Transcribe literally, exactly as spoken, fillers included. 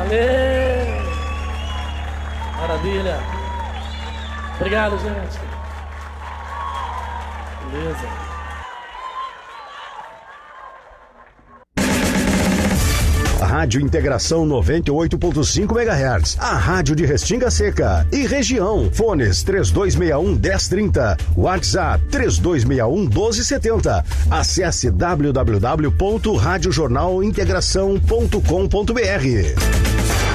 Valeu! Maravilha! Obrigado, gente! Beleza! Rádio Integração noventa e oito ponto cinco megahertz, a rádio de Restinga Seca e região. Fones três dois seis um, um zero três zero, WhatsApp três dois seis um, um dois sete zero. Acesse w w w ponto rádio jornal integração ponto com ponto b r.